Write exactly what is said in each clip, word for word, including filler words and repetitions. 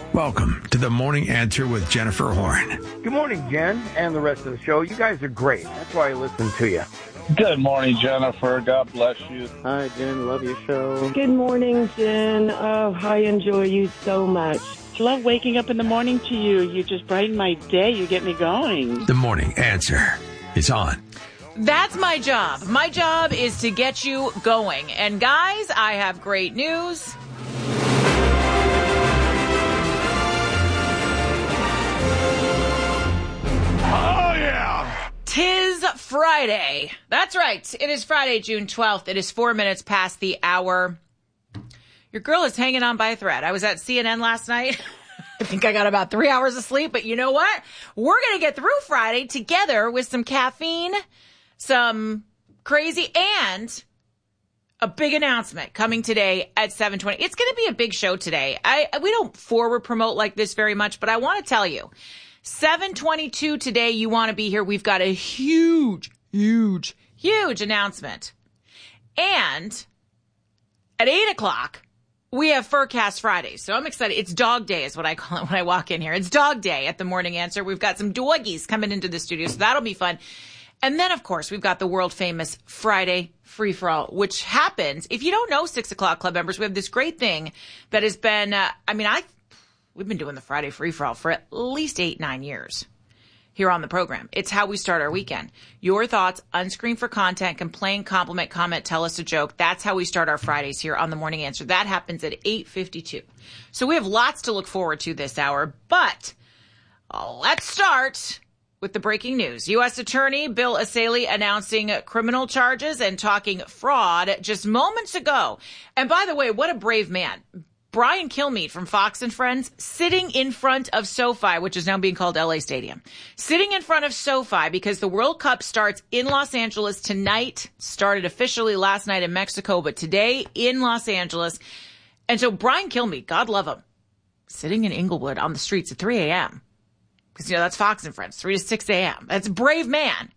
Welcome to the Morning Answer with Jennifer Horn. Good morning, Jen, and the rest of the show. You guys are great. That's why I listen to you. Good morning, Jennifer. God bless you. Hi, Jen. Love your show. Good morning, Jen. Oh, I enjoy you so much. Love waking up in the morning to you. You just brighten my day. You get me going. The Morning Answer is on. That's my job. My job is to get you going. And guys, I have great news. Oh, yeah. Tis Friday. That's right. It is Friday, June twelfth. It is four minutes past the hour. Your girl is hanging on by a thread. I was at C N N last night. I think I got about three hours of sleep, but you know what? We're going to get through Friday together with some caffeine, some crazy, and a big announcement coming today at seven twenty. It's going to be a big show today. I we don't forward promote like this very much, but I want to tell you, seven twenty-two today, you want to be here. We've got a huge, huge, huge announcement. And at eight o'clock, we have Furcast Fridays. So I'm excited. It's dog day is what I call it when I walk in here. It's dog day at the Morning Answer. We've got some doggies coming into the studio, so that'll be fun. And then, of course, we've got the world famous Friday Free For All, which happens. If you don't know six o'clock Club members, we have this great thing that has been, uh, I mean, I, we've been doing the Friday Free For All for at least eight, nine years here on the program. It's how we start our weekend. Your thoughts, unscreen for content, complain, compliment, comment, tell us a joke. That's how we start our Fridays here on the Morning Answer. That happens at eight fifty-two. So we have lots to look forward to this hour, but uh, let's start with the breaking news. U S Attorney Bill Essayli announcing criminal charges and talking fraud just moments ago. And by the way, what a brave man. Brian Kilmeade from Fox and Friends sitting in front of SoFi, which is now being called L A Stadium, sitting in front of SoFi because the World Cup starts in Los Angeles tonight, started officially last night in Mexico, but today in Los Angeles. And so Brian Kilmeade, God love him, sitting in Inglewood on the streets at three a.m. Because, you know, that's Fox and Friends, three to six a.m. That's a brave man.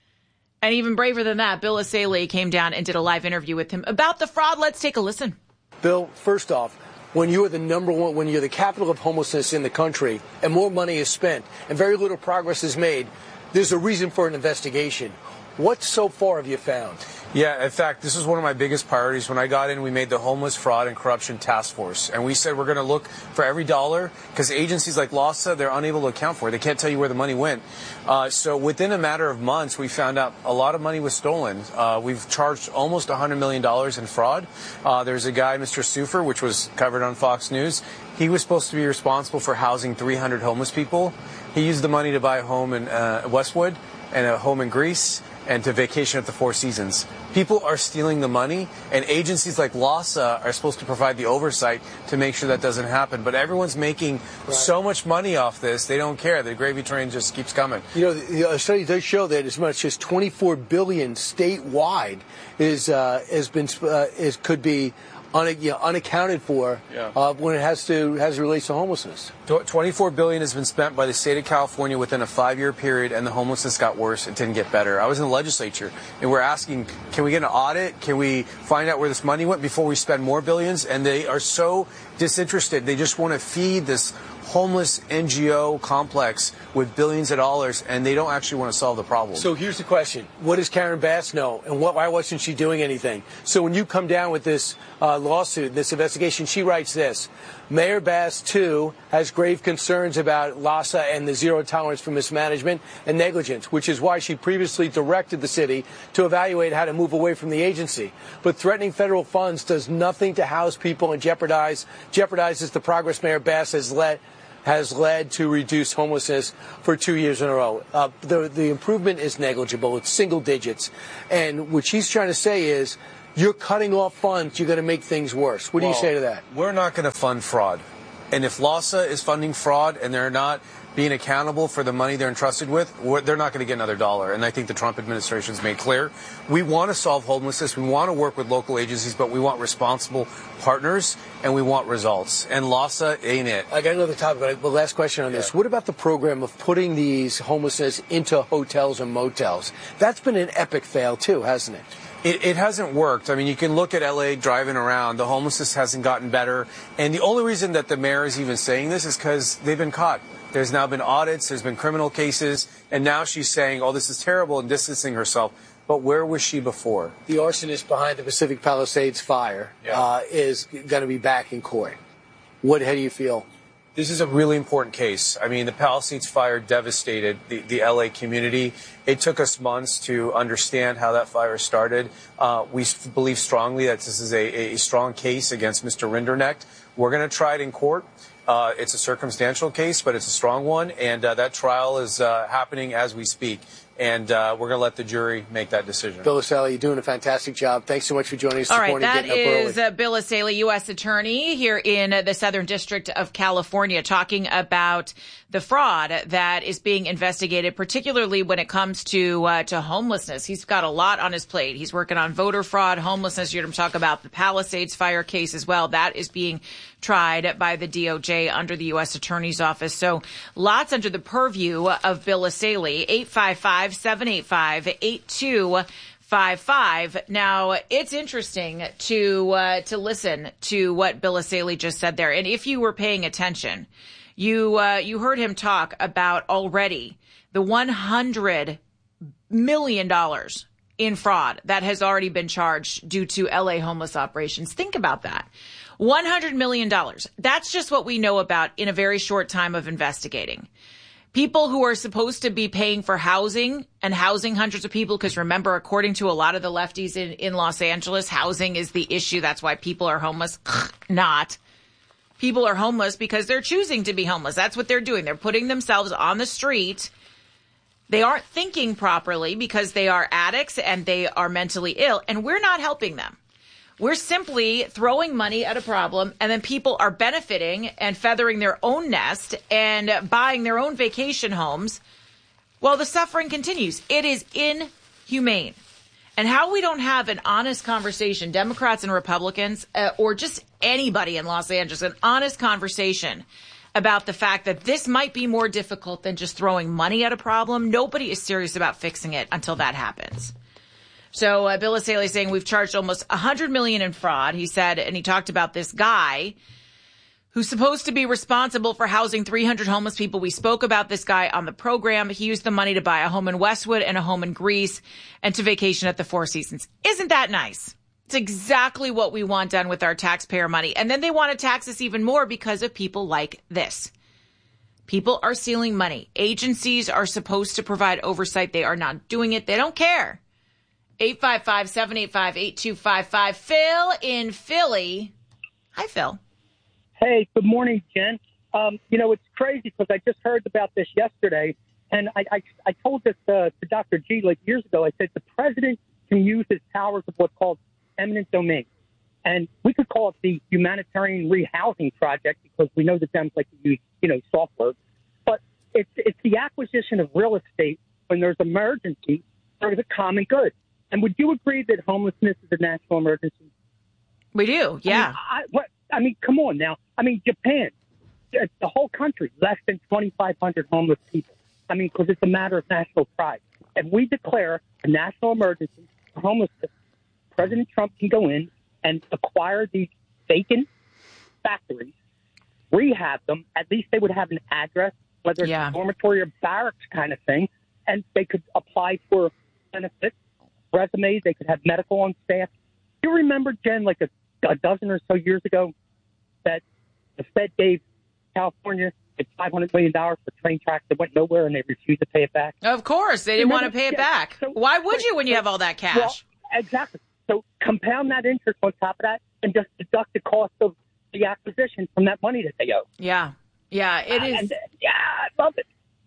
And even braver than that, Bill Essayli came down and did a live interview with him about the fraud. Let's take a listen. Bill, first off, when you are the number one, when you're the capital of homelessness in the country and more money is spent and very little progress is made, there's a reason for an investigation. What so far have you found? Yeah, in fact, this is one of my biggest priorities. When I got in, we made the Homeless Fraud and Corruption Task Force. And we said we're going to look for every dollar because agencies like LAHSA, they're unable to account for it. They can't tell you where the money went. Uh, so within a matter of months, we found out a lot of money was stolen. Uh, we've charged almost one hundred million dollars in fraud. Uh, there's a guy, Mister Sufer, which was covered on Fox News. He was supposed to be responsible for housing three hundred homeless people. He used the money to buy a home in uh, Westwood and a home in Greece and to vacation at the Four Seasons. People are stealing the money, and agencies like LAHSA are supposed to provide the oversight to make sure that doesn't happen. But everyone's making right. so much money off this, they don't care. The gravy train just keeps coming. You know, the, the study does show that as much as twenty-four billion dollars statewide is uh, has been uh, is could be Un, you know, unaccounted for yeah. uh, when it has to has relates to homelessness. twenty-four billion dollars has been spent by the state of California within a five-year period, and the homelessness got worse. It didn't get better. I was in the legislature, and we're asking, can we get an audit? Can we find out where this money went before we spend more billions? And they are so disinterested. They just want to feed this homeless N G O complex with billions of dollars, and they don't actually want to solve the problem. So here's the question. What does Karen Bass know, and what, why wasn't she doing anything? So when you come down with this uh, lawsuit, this investigation, she writes this. Mayor Bass, too, has grave concerns about LAHSA and the zero tolerance for mismanagement and negligence, which is why she previously directed the city to evaluate how to move away from the agency. But threatening federal funds does nothing to house people and jeopardize jeopardizes the progress Mayor Bass has led has led to reduce homelessness for two years in a row. Uh, the, the improvement is negligible. It's single digits. And what she's trying to say is, you're cutting off funds, you're going to make things worse. What well, do you say to that? We're not going to fund fraud. And if LAHSA is funding fraud and they're not being accountable for the money they're entrusted with, they're not going to get another dollar. And I think the Trump administration's made clear. We want to solve homelessness. We want to work with local agencies, but we want responsible partners and we want results. And LAHSA ain't it. I got another topic, but the last question on this. Yeah. What about the program of putting these homelessness into hotels and motels? That's been an epic fail, too, hasn't it? It, it hasn't worked. I mean, you can look at L A driving around. The homelessness hasn't gotten better. And the only reason that the mayor is even saying this is because they've been caught. There's now been audits. There's been criminal cases. And now she's saying, oh, this is terrible and distancing herself. But where was she before? The arsonist behind the Pacific Palisades fire Yeah. uh, is going to be back in court. What, how do you feel? This is a really important case. I mean, the Palisades fire devastated the, the L A community. It took us months to understand how that fire started. Uh, we believe strongly that this is a, a strong case against Mister Rinderknecht. We're going to try it in court. Uh, it's a circumstantial case, but it's a strong one. And uh, that trial is uh, happening as we speak. And uh, we're going to let the jury make that decision. Bill Essayli, you're doing a fantastic job. Thanks so much for joining us All this right, morning. that getting up is early. uh, Bill Essayli, U S Attorney here in uh, the Southern District of California, talking about the fraud that is being investigated, particularly when it comes to uh, to homelessness. He's got a lot on his plate. He's working on voter fraud, homelessness. You're going to talk about the Palisades fire case as well. That is being tried by the D O J under the U S Attorney's Office. So lots under the purview of Bill Essayli. eight five five, seven eight five, eight two five five. Now, it's interesting to uh, to listen to what Bill Essayli just said there. And if you were paying attention, you uh, you heard him talk about already the one hundred million dollars in fraud that has already been charged due to L A homeless operations. Think about that. one hundred million dollars. That's just what we know about in a very short time of investigating. People who are supposed to be paying for housing and housing hundreds of people, because remember, according to a lot of the lefties in, in Los Angeles, housing is the issue. That's why people are homeless. Not. People are homeless because they're choosing to be homeless. That's what they're doing. They're putting themselves on the street. They aren't thinking properly because they are addicts and they are mentally ill, and we're not helping them. We're simply throwing money at a problem, and then people are benefiting and feathering their own nest and buying their own vacation homes while the suffering continues. It is inhumane. And how we don't have an honest conversation, Democrats and Republicans, uh, or just anybody in Los Angeles, an honest conversation about the fact that this might be more difficult than just throwing money at a problem. Nobody is serious about fixing it until that happens. So uh, Bill Essayli is saying we've charged almost one hundred million dollars in fraud. He said, and he talked about this guy who's supposed to be responsible for housing three hundred homeless people. We spoke about this guy on the program. He used the money to buy a home in Westwood and a home in Greece and to vacation at the Four Seasons. Isn't that nice? It's exactly what we want done with our taxpayer money. And then they want to tax us even more because of people like this. People are stealing money. Agencies are supposed to provide oversight. They are not doing it. They don't care. eight five five, seven eight five, eight two five five. Phil in Philly. Hi, Phil. Hey, good morning, Jen. Um, you know, it's crazy because I just heard about this yesterday, and I, I, I told this uh, to Doctor G like years ago. I said the president can use his powers of what's called eminent domain. And we could call it the humanitarian rehousing project because we know the Dems like to use, you know, soft words. But it's, it's the acquisition of real estate when there's emergency for the common good. And would you agree that homelessness is a national emergency? We do, yeah. I mean, I, what, I mean, come on now. I mean, Japan, the whole country, less than twenty-five hundred homeless people. I mean, because it's a matter of national pride. If we declare a national emergency for homelessness, President Trump can go in and acquire these vacant factories, rehab them. At least they would have an address, whether it's Yeah. a dormitory or barracks kind of thing, and they could apply for benefits, resumes. They could have medical on staff. You remember, Jen, like a, a dozen or so years ago, that the Fed gave California like five hundred million dollars for train tracks that went nowhere, and they refused to pay it back? Of course. They didn't Remember? want to pay it Yeah. back. So- Why would you when you so- have all that cash? Well, exactly. So compound that interest on top of that and just deduct the cost of the acquisition from that money that they owe. Yeah. Yeah, it Uh, is. and, uh, yeah, I love it.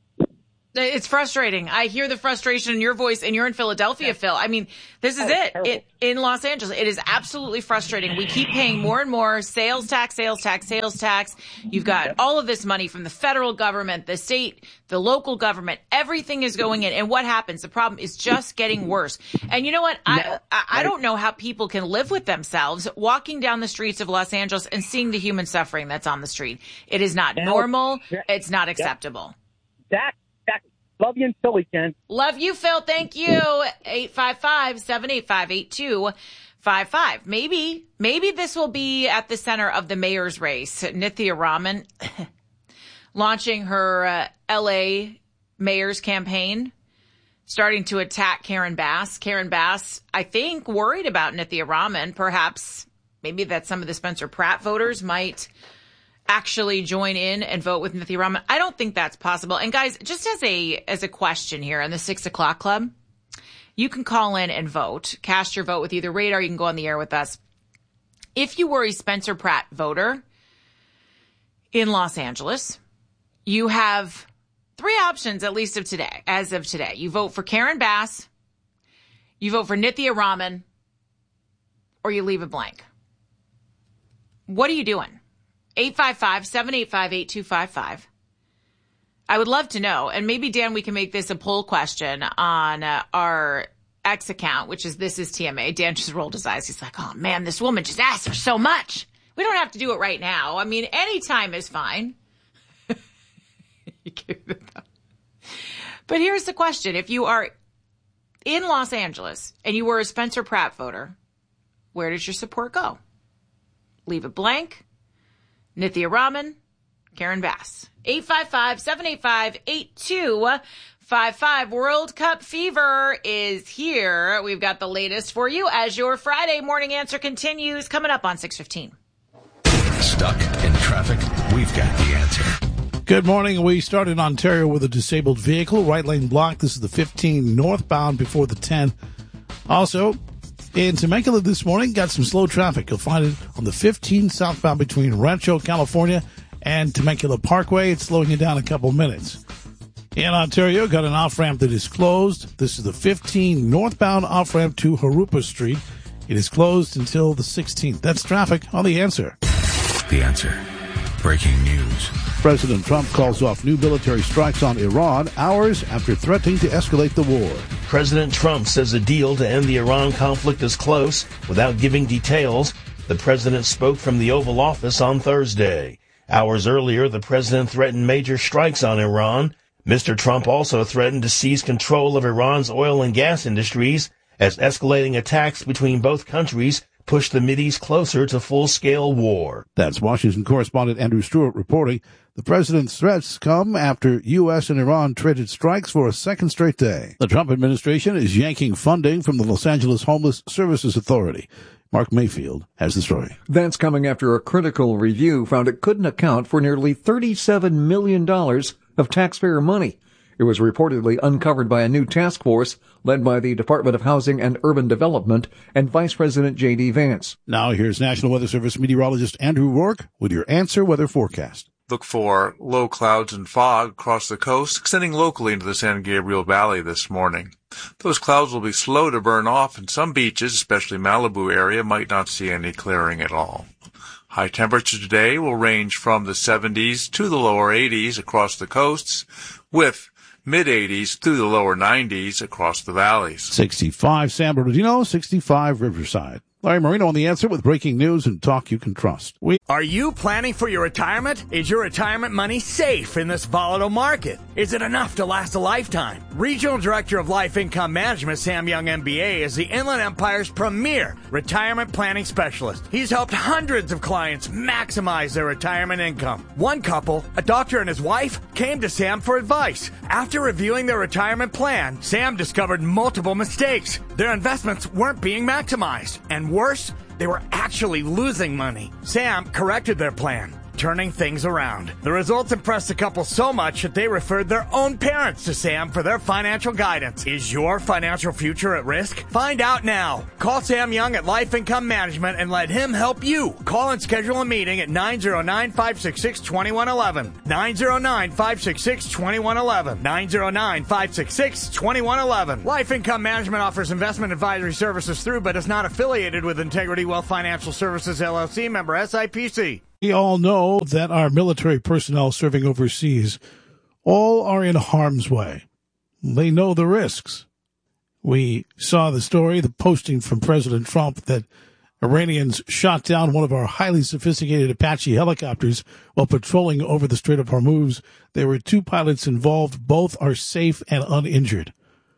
It's frustrating. I hear the frustration in your voice, and you're in Philadelphia, Phil. I mean, this is Oh, it. terrible. it. In Los Angeles, it is absolutely frustrating. We keep paying more and more sales tax, sales tax, sales tax. You've got all of this money from the federal government, the state, the local government. Everything is going in. And what happens? The problem is just getting worse. And you know what? I, I, I don't know how people can live with themselves walking down the streets of Los Angeles and seeing the human suffering that's on the street. It is not Now, normal. yeah, It's not yeah. acceptable. That, that, Love you in Philly, Jen. Love you, Phil. Thank you. eight five five, seven eight five, eight two five five. Maybe, maybe this will be at the center of the mayor's race. Nithya Raman launching her uh, L A mayor's campaign, starting to attack Karen Bass. Karen Bass, I think, worried about Nithya Raman. Perhaps, maybe that some of the Spencer Pratt voters might actually join in and vote with Nithya Raman. I don't think that's possible. And guys, just as a as a question here in the six o'clock club, you can call in and vote. Cast your vote with either Radar. You can go on the air with us. If you were a Spencer Pratt voter in Los Angeles, you have three options, at least of today, as of today. You vote for Karen Bass, you vote for Nithya Raman, or you leave it blank. What are you doing? eight five five, seven eight five, eight two five five. I would love to know. And maybe, Dan, we can make this a poll question on uh, our X account, which is This Is T M A. Dan just rolled his eyes. He's like, oh, man, this woman just asked for so much. We don't have to do it right now. I mean, any time is fine. But here's the question. If you are in Los Angeles and you were a Spencer Pratt voter, where does your support go? Leave it blank. Nithya Raman, Karen Bass. eight five five, seven eight five, eight two five five. World Cup fever is here. We've got the latest for you as your Friday morning answer continues, coming up on six fifteen. Stuck in traffic? We've got the answer. Good morning. We start in Ontario with a disabled vehicle, right lane blocked. This is the fifteen northbound before the ten. Also, in Temecula this morning, got some slow traffic. You'll find it on the fifteen southbound between Rancho, California and Temecula Parkway. It's slowing you down a couple minutes. In Ontario, got an off-ramp that is closed. This is the fifteen northbound off-ramp to Harupa Street. It is closed until the sixteenth. That's traffic on The Answer. The Answer. Breaking news. President Trump calls off new military strikes on Iran hours after threatening to escalate the war. President Trump says a deal to end the Iran conflict is close without giving details. The president spoke from the Oval Office on Thursday. Hours earlier, the president threatened major strikes on Iran. Mister Trump also threatened to seize control of Iran's oil and gas industries as escalating attacks between both countries push the Mideast closer to full-scale war. That's Washington correspondent Andrew Stewart reporting. The president's threats come after U S and Iran traded strikes for a second straight day. The Trump administration is yanking funding from the Los Angeles Homeless Services Authority. Mark Mayfield has the story. That's coming after a critical review found it couldn't account for nearly thirty-seven million dollars of taxpayer money. It was reportedly uncovered by a new task force led by the Department of Housing and Urban Development and Vice President J D. Vance. Now here's National Weather Service meteorologist Andrew Rourke with your Answer Weather forecast. Look for low clouds and fog across the coast, extending locally into the San Gabriel Valley this morning. Those clouds will be slow to burn off, and some beaches, especially Malibu area, might not see any clearing at all. High temperatures today will range from the seventies to the lower eighties across the coasts, with mid-eighties through the lower nineties across the valleys. sixty-five San Bernardino, sixty-five Riverside. Larry Marino on The Answer with breaking news and talk you can trust. We- Are you planning for your retirement? Is your retirement money safe in this volatile market? Is it enough to last a lifetime? Regional Director of Life Income Management, Sam Young, M B A, is the Inland Empire's premier retirement planning specialist. He's helped hundreds of clients maximize their retirement income. One couple, a doctor and his wife, came to Sam for advice. After reviewing their retirement plan, Sam discovered multiple mistakes. Their investments weren't being maximized. And worse, they were actually losing money. Sam corrected their plan, turning things around. The results impressed the couple so much that they referred their own parents to Sam for their financial guidance. Is your financial future at risk? Find out now. Call Sam Young at Life Income Management and let him help you. Call and schedule a meeting at nine zero nine, five six six, two one one one. nine zero nine, five six six, two one one one. nine zero nine, five six six, two one one one. Life Income Management offers investment advisory services through but is not affiliated with Integrity Wealth Financial Services, L L C, member S I P C. We all know that our military personnel serving overseas all are in harm's way. They know the risks. We saw the story, the posting from President Trump that Iranians shot down one of our highly sophisticated Apache helicopters while patrolling over the Strait of Hormuz. There were two pilots involved. Both are safe and uninjured.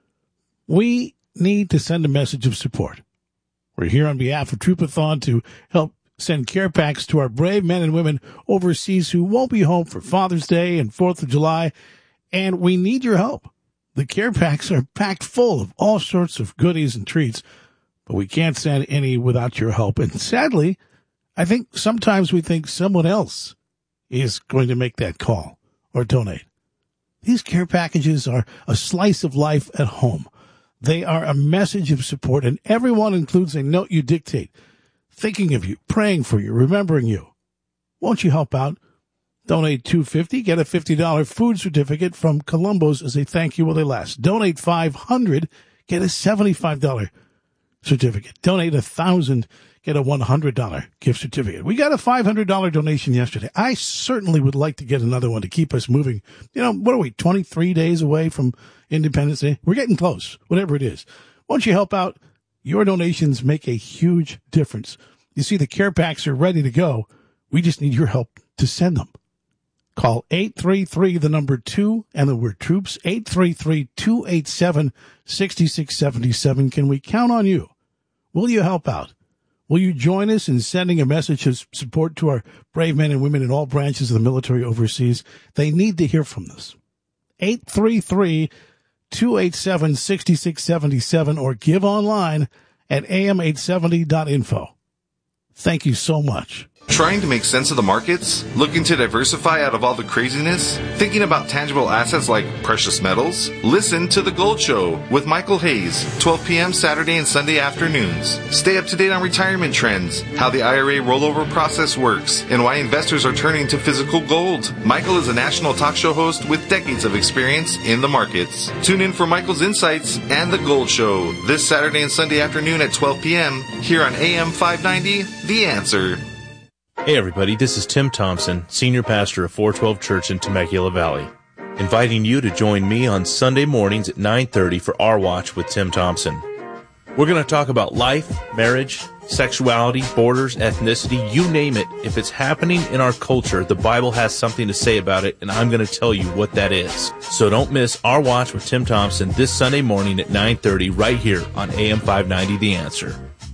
We need to send a message of support. We're here on behalf of Troopathon to help send care packs to our brave men and women overseas who won't be home for Father's Day and fourth of July, and we need your help. The care packs are packed full of all sorts of goodies and treats, but we can't send any without your help. And sadly, I think sometimes we think someone else is going to make that call or donate. These care packages are a slice of life at home. They are a message of support, and everyone includes a note you dictate, thinking of you, praying for you, remembering you. Won't you help out? Donate two hundred fifty dollars, get a fifty dollars food certificate from Columbo's as a thank you while they last. Donate five hundred dollars, get a seventy-five dollars certificate. Donate one thousand dollars, get a one hundred dollars gift certificate. We got a five hundred dollars donation yesterday. I certainly would like to get another one to keep us moving. You know, what are we, twenty-three days away from Independence Day? We're getting close, whatever it is. Won't you help out? Your donations make a huge difference. You see, the care packs are ready to go. We just need your help to send them. Call eight three three, the number two, and the word troops, eight three three, two eight seven, six six seven seven. Can we count on you? Will you help out? Will you join us in sending a message of support to our brave men and women in all branches of the military overseas? They need to hear from us. eight three three, two eight seven, six six seven seven or give online at a m eight seventy dot info. Thank you so much. Trying to make sense of the markets? Looking to diversify out of all the craziness? Thinking about tangible assets like precious metals? Listen to The Gold Show with Michael Hayes, twelve p.m. Saturday and Sunday afternoons. Stay up to date on retirement trends, how the I R A rollover process works, and why investors are turning to physical gold. Michael is a national talk show host with decades of experience in the markets. Tune in for Michael's insights and The Gold Show this Saturday and Sunday afternoon at twelve p.m. here on A M five ninety, The Answer. Hey everybody, this is Tim Thompson, Senior Pastor of four twelve Church in Temecula Valley, inviting you to join me on Sunday mornings at nine thirty for Our Watch with Tim Thompson. We're going to talk about life, marriage, sexuality, borders, ethnicity, you name it. If it's happening in our culture, the Bible has something to say about it, and I'm going to tell you what that is. So don't miss Our Watch with Tim Thompson this Sunday morning at nine thirty right here on A M five ninety The Answer.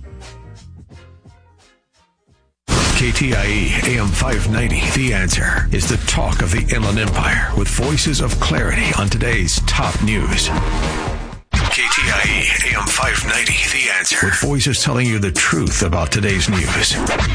K T I E A M five ninety, The Answer, is the talk of the Inland Empire with voices of clarity on today's top news. K T I E A M five ninety, The Answer, with voices telling you the truth about today's news.